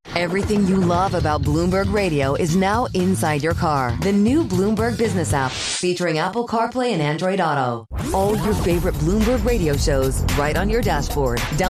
Everything you love about Bloomberg Radio is now inside your car. The new Bloomberg Business app, featuring Apple CarPlay and Android Auto. All your favorite Bloomberg Radio shows right on your dashboard.